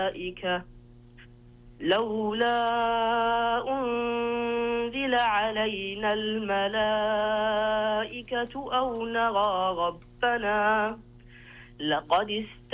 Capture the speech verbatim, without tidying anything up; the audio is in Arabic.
الملائكة لولا أنزل علينا الملائكة أو نرى ربنا لقد